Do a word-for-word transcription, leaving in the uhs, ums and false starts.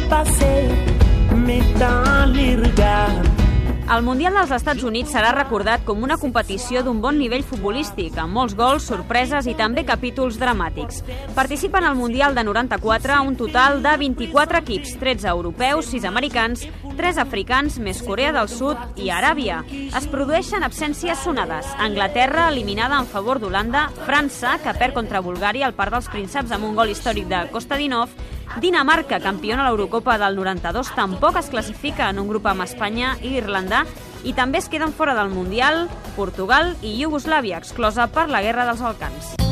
passé, mais dans les regards. El Mundial dels Estats Units serà recordat com una competició d'un bon nivell futbolístic, amb molts gols, sorpreses i també capítols dramàtics. Participen al Mundial de noranta-quatre un total de vint-i-quatre equips, tretze europeus, sis americans, tres africans, més Corea del Sud i Aràbia. Es produeixen absències sonades. Anglaterra, eliminada en favor d'Holanda, França, que perd contra Bulgària al Parc dels Prínceps amb un gol històric de Kostadinov, Dinamarca, campiona a l'Eurocopa del noranta-dos, tampoc es classifica en un grup amb Espanya i Irlanda, i també es queden fora del Mundial Portugal i Iugoslàvia, exclosa per la Guerra dels Balcans.